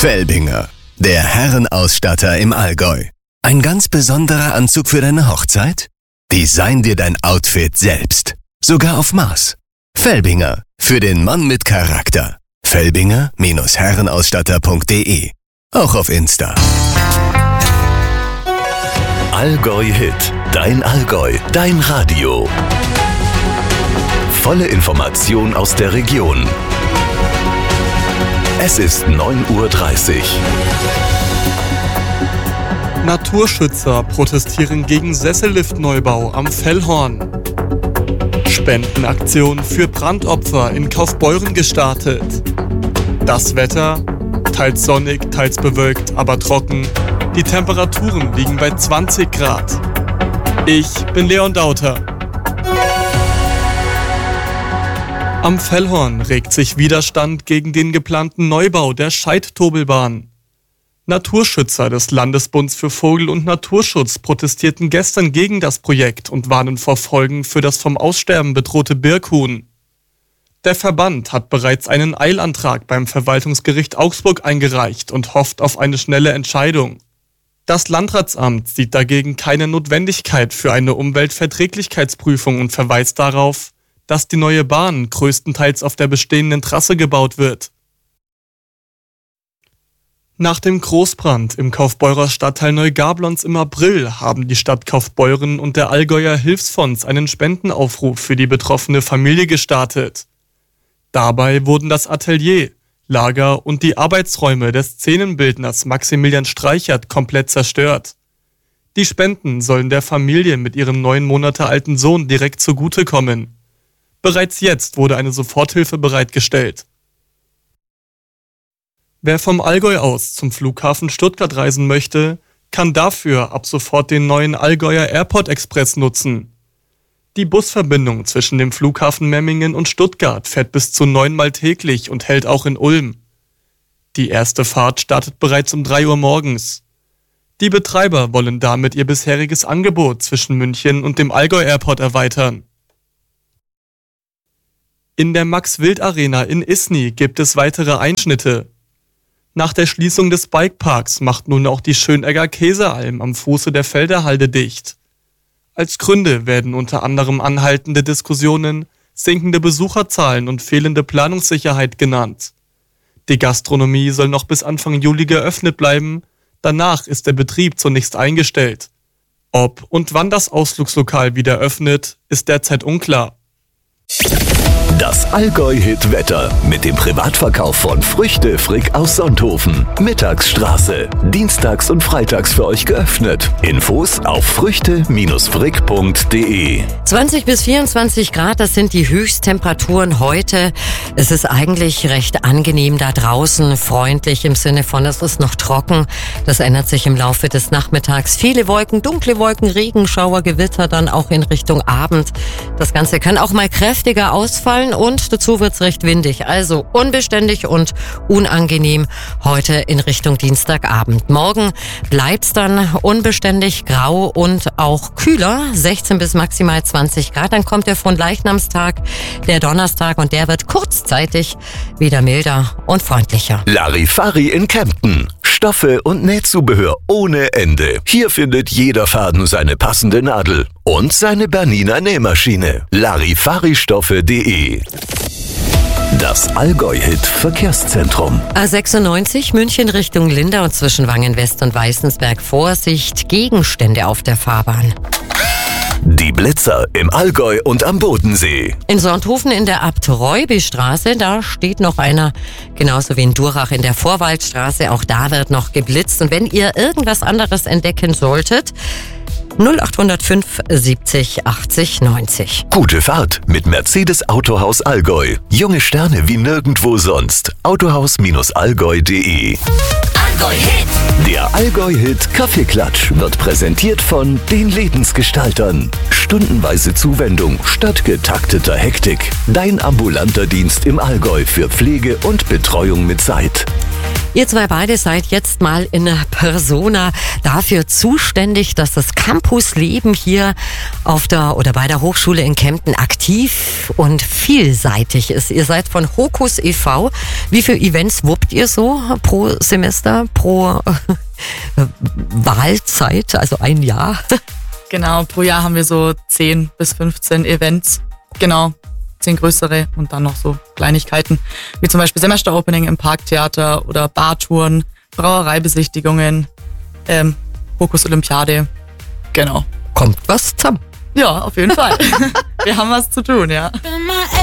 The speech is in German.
Felbinger, der Herrenausstatter im Allgäu. Ein ganz besonderer Anzug für deine Hochzeit? Design dir dein Outfit selbst. Sogar auf Maß. Felbinger, für den Mann mit Charakter. Felbinger-Herrenausstatter.de. Auch auf Insta. Allgäu Hit. Dein Allgäu. Dein Radio. Volle Information aus der Region. Es ist 9:30 Uhr. Naturschützer protestieren gegen Sesselliftneubau am Fellhorn. Spendenaktion für Brandopfer in Kaufbeuren gestartet. Das Wetter, teils sonnig, teils bewölkt, aber trocken. Die Temperaturen liegen bei 20 Grad. Ich bin Leon Dauter. Am Fellhorn regt sich Widerstand gegen den geplanten Neubau der Scheidtobelbahn. Naturschützer des Landesbunds für Vogel- und Naturschutz protestierten gestern gegen das Projekt und warnen vor Folgen für das vom Aussterben bedrohte Birkhuhn. Der Verband hat bereits einen Eilantrag beim Verwaltungsgericht Augsburg eingereicht und hofft auf eine schnelle Entscheidung. Das Landratsamt sieht dagegen keine Notwendigkeit für eine Umweltverträglichkeitsprüfung und verweist darauf, dass die neue Bahn größtenteils auf der bestehenden Trasse gebaut wird. Nach dem Großbrand im Kaufbeurer Stadtteil Neugablonz im April haben die Stadt Kaufbeuren und der Allgäuer Hilfsfonds einen Spendenaufruf für die betroffene Familie gestartet. Dabei wurden das Atelier, Lager und die Arbeitsräume des Szenenbildners Maximilian Streichert komplett zerstört. Die Spenden sollen der Familie mit ihrem 9 Monate alten Sohn direkt zugutekommen. Bereits jetzt wurde eine Soforthilfe bereitgestellt. Wer vom Allgäu aus zum Flughafen Stuttgart reisen möchte, kann dafür ab sofort den neuen Allgäuer Airport Express nutzen. Die Busverbindung zwischen dem Flughafen Memmingen und Stuttgart fährt bis zu 9-mal täglich und hält auch in Ulm. Die erste Fahrt startet bereits um 3 Uhr morgens. Die Betreiber wollen damit ihr bisheriges Angebot zwischen München und dem Allgäu Airport erweitern. In der Max-Wild-Arena in Isny gibt es weitere Einschnitte. Nach der Schließung des Bikeparks macht nun auch die Schönegger Käsealm am Fuße der Felderhalde dicht. Als Gründe werden unter anderem anhaltende Diskussionen, sinkende Besucherzahlen und fehlende Planungssicherheit genannt. Die Gastronomie soll noch bis Anfang Juli geöffnet bleiben, danach ist der Betrieb zunächst eingestellt. Ob und wann das Ausflugslokal wieder öffnet, ist derzeit unklar. Das Allgäu-Hit-Wetter mit dem Privatverkauf von Früchte Frick aus Sonthofen. Mittagsstraße. Dienstags und freitags für euch geöffnet. Infos auf früchte-frick.de. 20 bis 24 Grad, das sind die Höchsttemperaturen heute. Es ist eigentlich recht angenehm da draußen, freundlich im Sinne von, es ist noch trocken. Das ändert sich im Laufe des Nachmittags. Viele Wolken, dunkle Wolken, Regenschauer, Gewitter dann auch in Richtung Abend. Das Ganze kann auch mal kräftiger ausfallen. Und dazu wird's recht windig, also unbeständig und unangenehm heute in Richtung Dienstagabend. Morgen bleibt's dann unbeständig, grau und auch kühler, 16 bis maximal 20 Grad. Dann kommt der Fronleichnamstag, der Donnerstag, und der wird kurzzeitig wieder milder und freundlicher. Larifari in Kempten. Stoffe und Nähzubehör ohne Ende. Hier findet jeder Faden seine passende Nadel und seine Bernina Nähmaschine. Larifaristoffe.de. Das Allgäu-Hit Verkehrszentrum. A96 München Richtung Linda und zwischen Wangen-West und Weißensberg Vorsicht, Gegenstände auf der Fahrbahn. Die Blitzer im Allgäu und am Bodensee. In Sonthofen in der Abt-Reuby-Straße, da steht noch einer, genauso wie in Durach in der Vorwaldstraße. Auch da wird noch geblitzt. Und wenn ihr irgendwas anderes entdecken solltet, 0805 70 80 90. Gute Fahrt mit Mercedes Autohaus Allgäu. Junge Sterne wie nirgendwo sonst. Autohaus-allgäu.de. Allgäu Hit. Der Allgäu-Hit Kaffeeklatsch wird präsentiert von den Lebensgestaltern. Stundenweise Zuwendung statt getakteter Hektik. Dein ambulanter Dienst im Allgäu für Pflege und Betreuung mit Zeit. Ihr zwei beide seid jetzt mal in Persona dafür zuständig, dass das Campusleben hier bei der Hochschule in Kempten aktiv und vielseitig ist. Ihr seid von Hokus e.V. Wie viele Events wuppt ihr so pro Semester, pro Wahlzeit, also ein Jahr? Genau, pro Jahr haben wir so 10 bis 15 Events. Genau. 10 größere und dann noch so Kleinigkeiten, wie zum Beispiel Semesteropening im Parktheater oder Bartouren, Brauereibesichtigungen, Hokus Olympiade. Genau. Kommt was zusammen. Ja, auf jeden Fall. Wir haben was zu tun, ja.